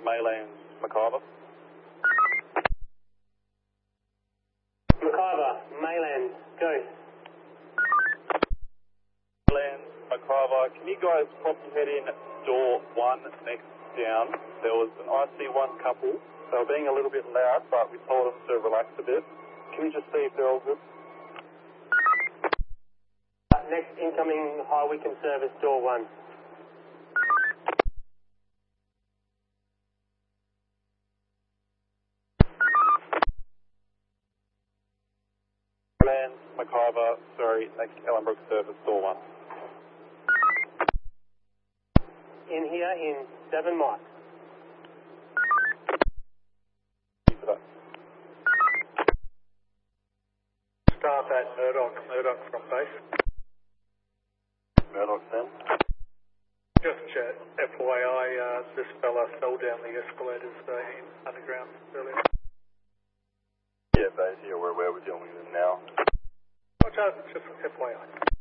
Maylands, Macarthur. Macarthur, Maylands, go. Maylands, Macarthur, can you guys probably head in door 1 next down? There was an IC1 couple. They were being a little bit loud, but we told them to relax a bit. Can you just see if they're all good? Next incoming high weekend service, door 1. Maylands, Macarthur, sorry, next Ellenbrook service, door 1. In here in 7 miles. Staff at Murdoch from base. Murdoch then. Just FYI, this fella fell down the escalators in underground earlier. Yeah, Basie, we're aware we're dealing with them now. Just FYI.